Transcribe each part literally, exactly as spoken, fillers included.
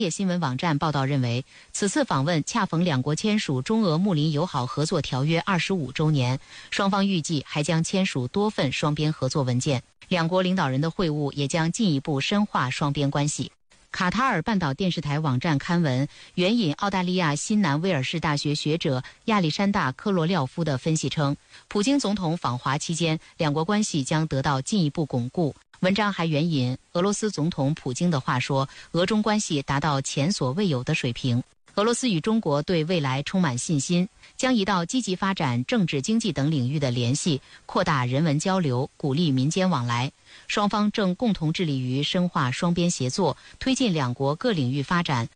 业新闻网站报道认为，此次访问恰逢两国签署中俄睦邻友好合作条约二十五周年，双方预计还将签署多份双边合作文件。两国领导人的会晤也将进一步深化双边关系。卡塔尔半岛电视台网站刊文援引澳大利亚新南威尔士大学学者亚历山大·科罗廖夫的分析称，普京总统访华期间，两国关系将得到进一步巩固。文章还援引俄罗斯总统普京的话说，俄中关系达到前所未有的水平。俄罗斯与中国对未来充满信心，将移到积极发展政治、经济等领域的联系，扩大人文交流，鼓励民间往来。双方正共同致力于深化双边协作，推进两国各领域发展。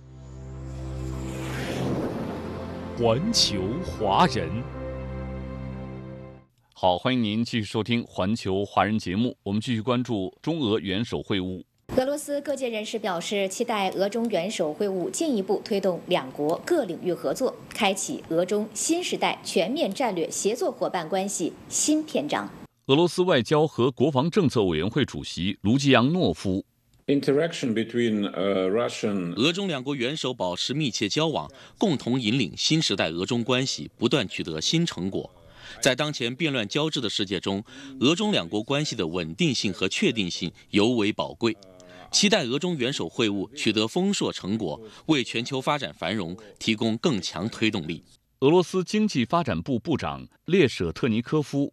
环球华人，好，欢迎您继续收听环球华人节目。我们继续关注中俄元首会晤。 俄罗斯各界人士表示，期待俄中元首会晤进一步推动两国各领域合作，开启俄中新时代全面战略协作伙伴关系新篇章。 俄罗斯外交和国防政策委员会主席卢基扬诺夫。 Interaction between, uh, Russian... 俄中两国元首保持密切交往，共同引领新时代俄中关系不断取得新成果。在当前变乱交织的世界中，俄中两国关系的稳定性和确定性尤为宝贵。期待俄中元首会晤取得丰硕成果，为全球发展繁荣提供更强推动力。 俄罗斯经济发展部部长列舍特尼科夫。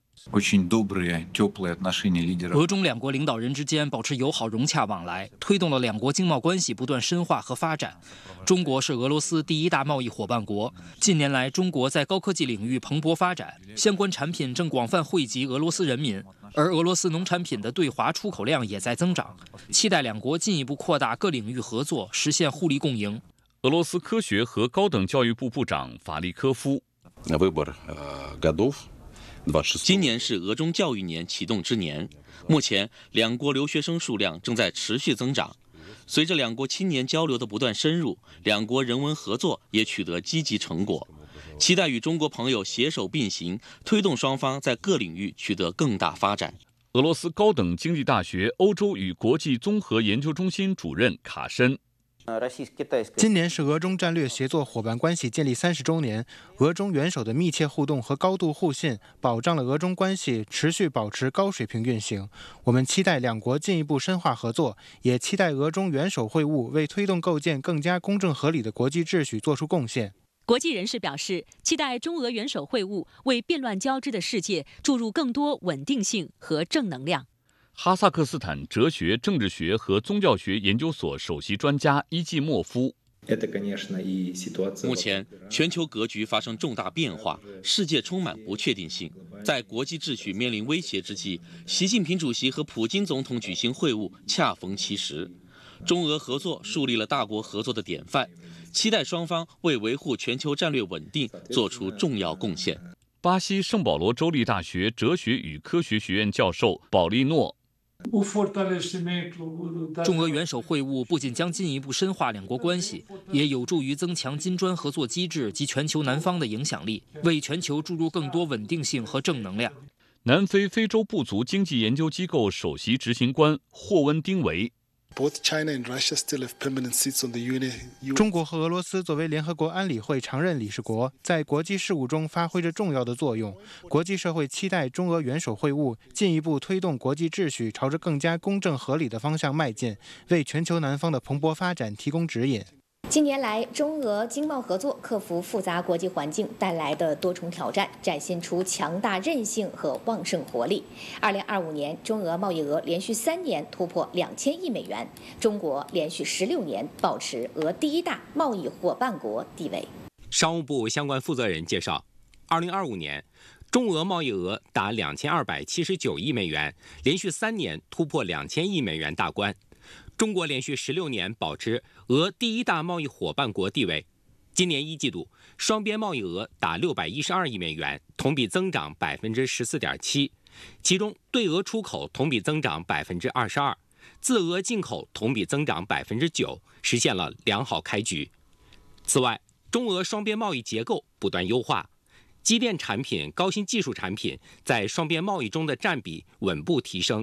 俄中两国领导人之间保持友好融洽往来，推动了两国经贸关系不断深化和发展。中国是俄罗斯第一大贸易伙伴国，近年来中国在高科技领域蓬勃发展，相关产品正广泛惠及俄罗斯人民，而俄罗斯农产品的对华出口量也在增长。期待两国进一步扩大各领域合作，实现互利共赢。 俄罗斯科学和高等教育部部长法利科夫。 今年是俄中教育年启动之年，目前两国留学生数量正在持续增长。随着两国青年交流的不断深入，两国人文合作也取得积极成果。期待与中国朋友携手并行，推动双方在各领域取得更大发展。 俄罗斯高等经济大学欧洲与国际综合研究中心主任卡申。 今年是俄中战略协作伙伴关系建立三十周年，俄中元首的密切互动和高度互信，保障了俄中关系持续保持高水平运行。我们期待两国进一步深化合作，也期待俄中元首会晤为推动构建更加公正合理的国际秩序做出贡献。 国际人士表示，期待中俄元首会晤为变乱交织的世界注入更多稳定性和正能量。 哈萨克斯坦哲学、政治学和宗教学研究所首席专家伊季莫夫。 目前，全球格局发生重大变化，世界充满不确定性。在国际秩序面临威胁之际，习近平主席和普京总统举行会晤，恰逢其时。中俄合作树立了大国合作的典范，期待双方为维护全球战略稳定做出重要贡献。 巴西圣保罗州立大学哲学与科学学院教授保利诺。 中俄元首会晤不仅将进一步深化两国关系，也有助于增强金砖合作机制及全球南方的影响力，为全球注入更多稳定性和正能量。 南非非洲部族经济研究机构首席执行官霍温丁维。 中国和俄罗斯作为联合国安理会常任理事国，在国际事务中发挥着重要的作用。国际社会期待中俄元首会晤进一步推动国际秩序朝着更加公正合理的方向迈进，为全球南方的蓬勃发展提供指引。 近年来，中俄经贸合作克服复杂国际环境带来的多重挑战，展现出强大韧性和旺盛活力。二零二五年，中俄贸易额连续三年突破两千亿美元，中国连续十六年保持俄第一大贸易伙伴国地位。 商务部相关负责人介绍，二零二五年，中俄贸易额达两千二百七十九亿美元，连续三年突破两千亿美元大关。中国连续十六年保持俄第一大贸易伙伴国地位。今年一季度，双边贸易额达六百一十二亿美元，同比增长百分之十四点七，其中对俄出口同比增长百分之二十二，自俄进口同比增长百分之九，实现了良好开局。此外，中俄双边贸易结构不断优化，机电产品、高新技术产品在双边贸易中的占比稳步提升。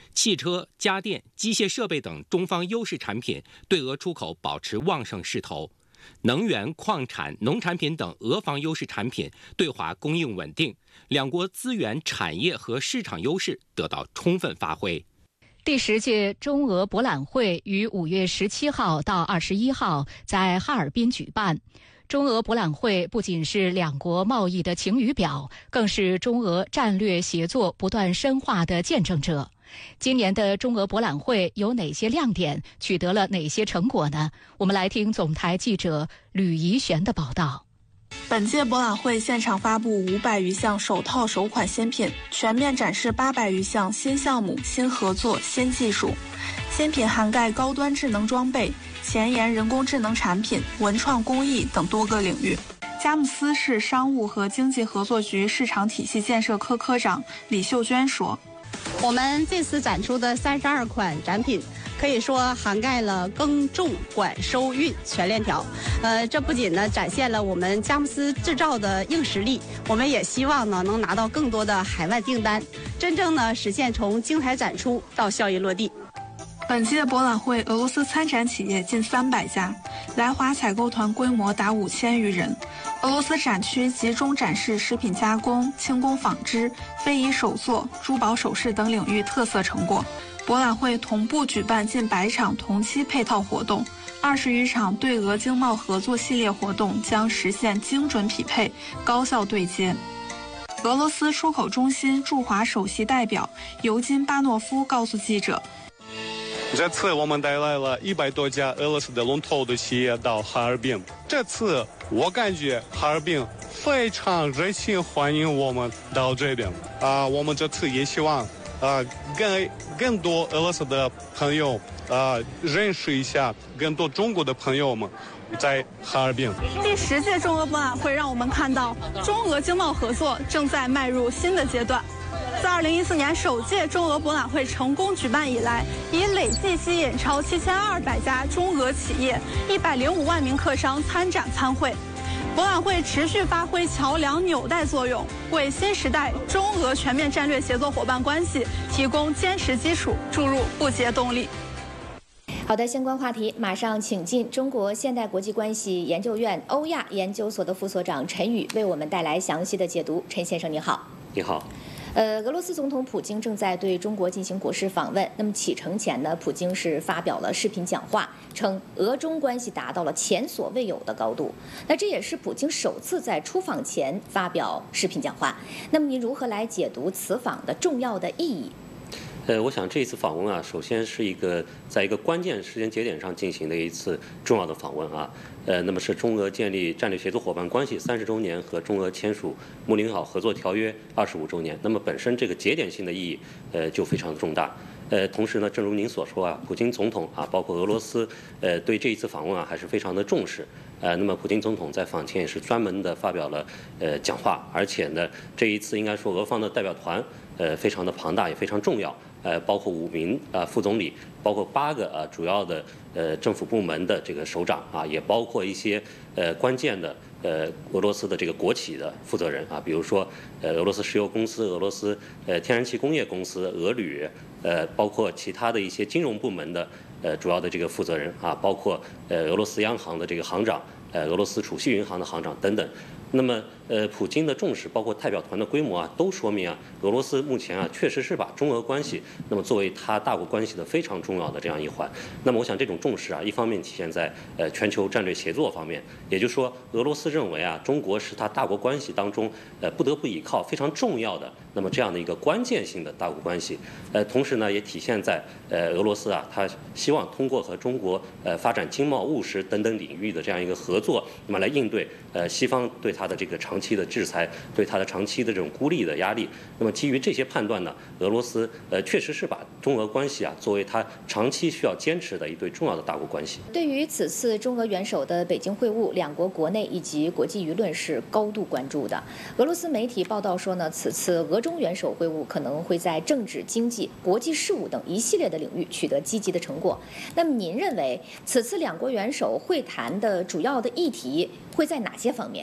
汽车、家电、机械设备等中方优势产品对俄出口保持旺盛势头，能源、矿产、农产品等俄方优势产品对华供应稳定，两国资源、产业和市场优势得到充分发挥。 第十届中俄博览会于五月十七号到二十一号在哈尔滨举办。中俄博览会不仅是两国贸易的晴雨表，更是中俄战略协作不断深化的见证者。今年的中俄博览会有哪些亮点，取得了哪些成果呢？我们来听总台记者吕怡璇的报道。 本届博览会现场发布五百余项首套首款新品，全面展示八百余项新项目、新合作、新技术。新品涵盖高端智能装备、前沿人工智能产品、文创工艺等多个领域。佳木斯市商务和经济合作局市场体系建设科科长李秀娟说：“ 我们这次展出的三十二款展品，可以说涵盖了耕种管收运全链条。呃，这不仅呢展现了我们佳木斯制造的硬实力，我们也希望呢能拿到更多的海外订单，真正呢实现从精彩展出到效益落地。” 本届博览会，俄罗斯参展企业近三百家，来华采购团规模达五千余人。俄罗斯展区集中展示食品加工、轻工纺织、非遗手作、珠宝首饰等领域特色成果。博览会同步举办近百场同期配套活动，二十余场对俄经贸合作系列活动将实现精准匹配、高效对接。俄罗斯出口中心驻华首席代表尤金巴诺夫告诉记者：“ 这次我们带来了一百多家俄罗斯的龙头的企业到哈尔滨。这次我感觉哈尔滨非常热情欢迎我们到这边啊！我们这次也希望啊，跟更多俄罗斯的朋友啊认识一下更多中国的朋友们在哈尔滨。” 第十届中俄博览会让我们看到，中俄经贸合作正在迈入新的阶段。自二零一四年首届中俄博览会成功举办以来，已累计吸引超七千二百家中俄企业、一百零五万名客商参展参会。博览会持续发挥桥梁纽带作用，为新时代中俄全面战略协作伙伴关系提供坚实基础，注入不竭动力。 好的，相关话题马上请进中国现代国际关系研究院欧亚研究所的副所长陈宇为我们带来详细的解读。陈先生，你好。 你好。 呃，俄罗斯总统普京正在对中国进行国事访问。那么启程前呢，普京是发表了视频讲话，称俄中关系达到了前所未有的高度。那这也是普京首次在出访前发表视频讲话。那么您如何来解读此访的重要的意义？ 呃，我想这一次访问啊，首先是一个在一个关键时间节点上进行的一次重要的访问啊。呃，那么是中俄建立战略协作伙伴关系三十周年和中俄签署睦邻友好合作条约二十五周年。那么本身这个节点性的意义，呃，就非常的重大。呃，同时呢，正如您所说啊，普京总统啊，包括俄罗斯，呃，对这一次访问啊，还是非常的重视。呃，那么普京总统在访前也是专门的发表了呃讲话，而且呢，这一次应该说俄方的代表团呃非常的庞大，也非常重要。呃，包括五名啊、呃、副总理，包括八个啊、呃、主要的呃政府部门的这个首长啊，也包括一些呃关键的呃俄罗斯的这个国企的负责人啊，比如说呃俄罗斯石油公司、俄罗斯呃天然气工业公司、俄铝，呃包括其他的一些金融部门的呃主要的这个负责人啊，包括呃俄罗斯央行的这个行长、呃俄罗斯储蓄银行的行长等等。那么，呃，普京的重视，包括代表团的规模啊，都说明啊，俄罗斯目前啊，确实是把中俄关系，那么作为它大国关系的非常重要的这样一环。那么，我想这种重视啊，一方面体现在呃全球战略协作方面，也就是说，俄罗斯认为啊，中国是它大国关系当中呃不得不依靠非常重要的那么这样的一个关键性的大国关系。呃，同时呢，也体现在呃俄罗斯啊，它希望通过和中国呃发展经贸、务实等等领域的这样一个合作，那么来应对呃西方对它它的这个长期的制裁，对它的长期的这种孤立的压力。那么基于这些判断呢，俄罗斯呃确实是把中俄关系啊作为它长期需要坚持的一对重要的大国关系。 对于此次中俄元首的北京会晤，两国国内以及国际舆论是高度关注的。俄罗斯媒体报道说呢，此次俄中元首会晤可能会在政治、经济、国际事务等一系列的领域取得积极的成果。那么您认为此次两国元首会谈的主要的议题会在哪些方面？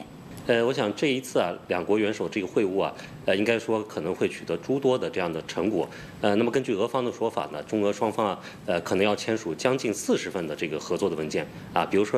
呃，我想这一次啊，两国元首这个会晤啊，呃，应该说可能会取得诸多的这样的成果。呃，那么根据俄方的说法呢，中俄双方啊，呃，可能要签署将近四十份的这个合作的文件啊，比如说。